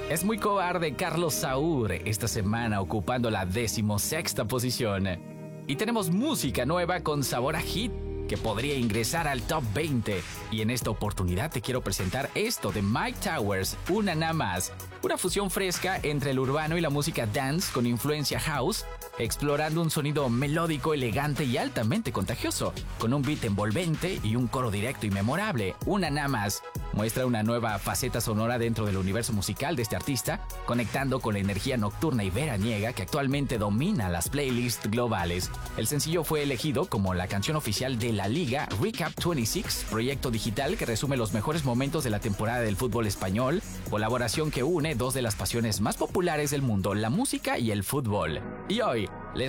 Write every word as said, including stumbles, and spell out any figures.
Es muy cobarde Carlos Saúl esta semana ocupando la decimosexta posición. Y tenemos música nueva con sabor a hit que podría ingresar al top veinte. Y en esta oportunidad te quiero presentar esto de Mike Towers, Una Nada Más. Una fusión fresca entre el urbano y la música dance con influencia house, explorando un sonido melódico, elegante y altamente contagioso, con un beat envolvente y un coro directo y memorable. Una Nada Más muestra una nueva faceta sonora dentro del universo musical de este artista, conectando con la energía nocturna y veraniega que actualmente domina las playlists globales. El sencillo fue elegido como la canción oficial de La Liga Recap veintiséis, proyecto digital que resume los mejores momentos de la temporada del fútbol español, colaboración que une dos de las pasiones más populares del mundo, la música y el fútbol. Y hoy